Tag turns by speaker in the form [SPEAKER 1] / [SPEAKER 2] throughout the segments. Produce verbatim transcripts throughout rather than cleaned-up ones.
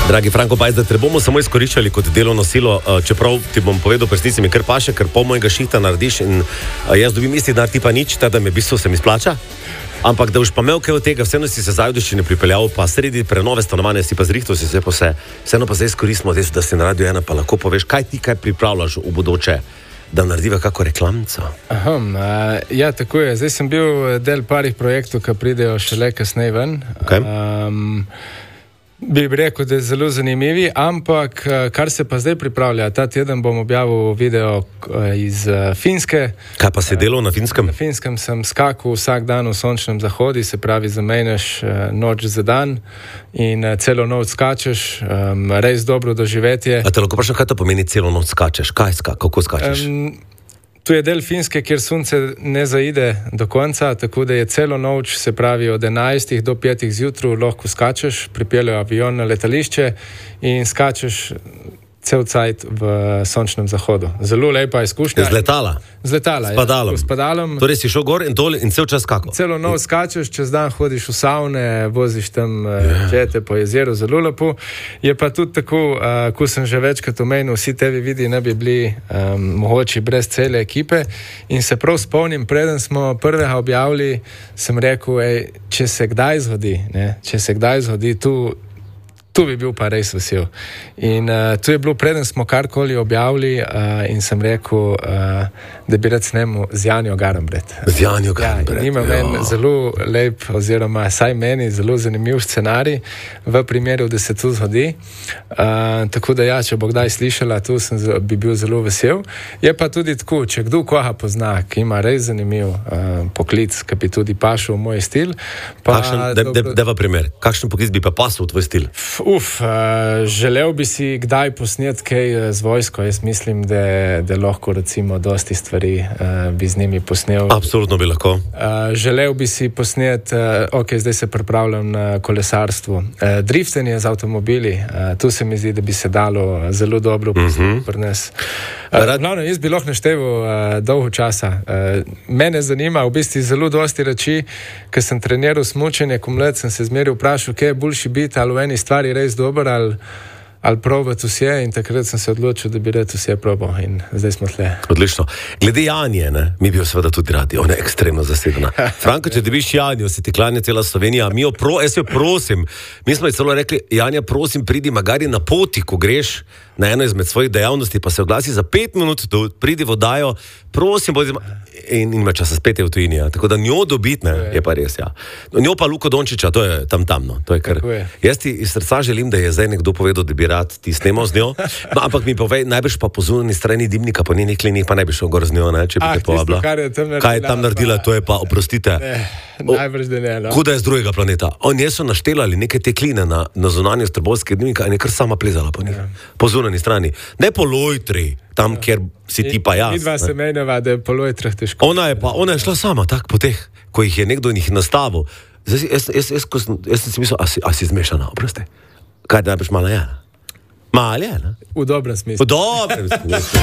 [SPEAKER 1] Dragi Franko Bajs, da te bomo samo izkoriščali kot delovno silo, čeprav ti bom povedal, presnici mi kar paše, ker pol mojega šihta narediš in jaz dobim isti denar, ti pa nič, teda me v bistvu se mi splača. Ampak da už pa imel kaj od tega, vseeno si se zajudiščine pripeljal, pa sredi prenove stanovanja si pa zrihtal si se po vse. Vseeno pa zdaj izkoristimo, da si na Radio ena, pa lahko poveš, kaj ti kaj pripravljaš v bodoče, da narediva kako reklamco.
[SPEAKER 2] Aha, uh, ja, tako je. Zdaj sem bil del parih projektov, ki pridejo šele kasneje ven.
[SPEAKER 1] Okay.
[SPEAKER 2] Um, bi rekel, da je zelo zanimivi, ampak kar se pa zdaj pripravlja, ta teden bom objavil video iz Finske.
[SPEAKER 1] Kaj pa si delal na Finskem?
[SPEAKER 2] Na Finskem sem skakal vsak dan v sončnem zahodi, se pravi zamenjaš noč za dan in celo noč skačeš, um, res dobro doživetje.
[SPEAKER 1] A te lahko vprašam, kaj to pomeni celo noč skačeš? Kaj ska, kako skačeš?
[SPEAKER 2] Um, Tu je del Finske, kjer sonce ne zaide do konca, tako da je celo noč, se pravi od enajstih do petih zjutraj lahko skačeš, pripeljejo avion na letališče in skačeš cel cajt v sončnem zahodu. Zelo lepa izkušnja.
[SPEAKER 1] Z letala?
[SPEAKER 2] Z letala,
[SPEAKER 1] s padalom.
[SPEAKER 2] Ja. S padalom.
[SPEAKER 1] Torej si šel gor in, tole, in cel čas kako?
[SPEAKER 2] Celo noč skačeš, čez dan hodiš v savne, voziš tam yeah. čete po jezeru, zelo lepo. Je pa tudi tako, uh, ko sem že večkrat omenil, vsi tebi vidi ne bi bili um, mogoči brez cele ekipe in se prav spomnim, preden smo prvega objavili, sem rekel, ej, če se kdaj zgodi, ne, če se kdaj zgodi, tu Tu bi bil pa res vesel. In uh, tu je bilo, preden smo karkoli objavili uh, in sem rekel, uh, da bi rad snemal z Janjo Garnbret.
[SPEAKER 1] Z Janjo Garnbret.
[SPEAKER 2] Ja, ima meni zelo lep, oziroma saj meni zelo zanimiv scenarij v primeru, da se to zgodi. Uh, tako da ja, če bo kdaj slišala, tu sem, bi bil zelo vesel. Je pa tudi tako, če kdo koga pozna, ki ima res zanimiv uh, poklic, ki bi tudi pašel v moj stil. Pa,
[SPEAKER 1] Kakšen, da, da, da v primer, kakšen poklic bi pa pasel v tvoj stil?
[SPEAKER 2] Uf, uh, želel bi si kdaj posnet kaj z vojsko. Jaz mislim, da, da lahko recimo dosti stvari uh, bi z njimi posnel.
[SPEAKER 1] Absolutno bi lahko.
[SPEAKER 2] Uh, želel bi si posnet, uh, ok, zdaj se pripravljam na kolesarstvo. Uh, driftenje z avtomobili, uh, tu se mi zdi, da bi se dalo zelo dobro posnet
[SPEAKER 1] mm-hmm.
[SPEAKER 2] pri nas. Uh, glavno, jaz bi lahko našteval uh, dolgo časa. Uh, mene zanima v bistvu zelo dosti reči, ker sem treniral smučenje, ko mlad sem se zmeril vprašal, kaj je boljši biti ali v eni stvari res dober ali, ali probati vse in takrat sem se odločil, da bi rad vse probal in zdaj smo tle.
[SPEAKER 1] Odlično. Glede Janje, ne, mi bi jo seveda tudi radi, ona je ekstremno zasedena. Franko, če dobiš Janjo, se ti klanja cela Slovenija, mi jo pro, jaz jo prosim, mi smo ji celo rekli, Janja, prosim, pridi magari na poti, ko greš na eno izmed svojih dejavnosti, pa se oglasi za pet minut, da pridi v oddajo, prosim, bodi, in, in ima časa spet je v tujini, ja. Tako da njo dobitne, je. je pa res, ja. Njo pa Luko Dončiča, to je tam tamno, to je kar.
[SPEAKER 2] Je.
[SPEAKER 1] Jaz ti iz srca želim, da je zdaj nekdo povedal, da bi rad ti snemal z njo, no, ampak mi povej, najbrž pa po zunanji strani dimnika, po njenih klinih, pa ne bi šel gor z njo, ne, če bi
[SPEAKER 2] ah,
[SPEAKER 1] te povabila.
[SPEAKER 2] Kaj je tam naredila?
[SPEAKER 1] Kaj je tam naredila, to je pa, oprostite.
[SPEAKER 2] Ne, najbrž da ne, no.
[SPEAKER 1] Kuda je z drugega planeta. Oni so naštelali neke te kline na, na zunanjost Trbovskega dimnika in je kar sama plezala po njih. Ja. Po zunanji strani. Ne po lojtri, tam, ja. Kjer si ti pa jaz.
[SPEAKER 2] Midva se menjava, da je po lojtrah težko.
[SPEAKER 1] Ona je pa, ona je šla sama, tak po teh, ko jih je nekdo njih nastavil. Zdaj, jaz, jaz, jaz, jaz, jaz sem si mislil, a si, a si zmešana, oprosti. Kaj da najbrž mala je? Mala je, ne?
[SPEAKER 2] V dobrem smislu.
[SPEAKER 1] V dobrem smislu.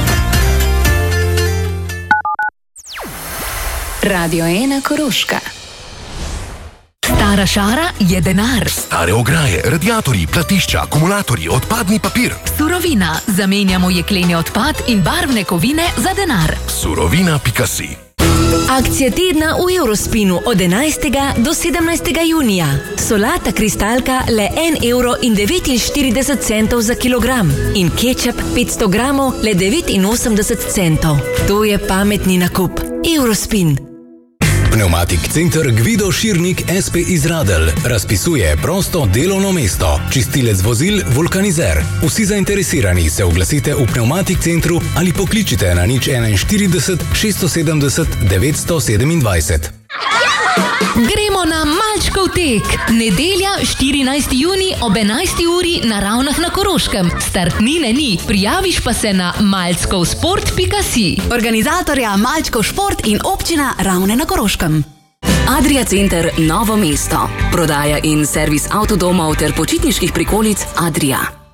[SPEAKER 3] Radio ena Koroška. Stara šara je denar.
[SPEAKER 4] Stare ograje, radiatorji, platišča, akumulatorji, odpadni papir.
[SPEAKER 3] Surovina. Zamenjamo jekleni odpad in barvne kovine za denar.
[SPEAKER 4] Surovina pika si.
[SPEAKER 5] Akcija tedna v Eurospinu od enajstega do sedemnajstega junija. Solata kristalka le en evro in devetinštirideset centov za kilogram in kečap petsto gramov le devetinosemdeset centov. To je pametni nakup. Eurospin.
[SPEAKER 6] Pneumatik center Gvido Širnik es pe iz Radelj razpisuje prosto delovno mesto. Čistilec vozil Vulkanizer. Vsi zainteresirani se oglasite v Pneumatik centru ali pokličite na nič enainštirideset šeststo sedemdeset devetsto sedemindvajset.
[SPEAKER 3] Gremo na Malčkov tek. Nedelja, štirinajsti junij ob enajsti uri na Ravnah na Koroškem. Startnine ni, prijaviš pa se na malčkovsport pika si.
[SPEAKER 5] Organizatorja Malčkov šport in občina Ravne na Koroškem. Adria Center Novo mesto. Prodaja in servis avtodomov ter počitniških prikolic Adria.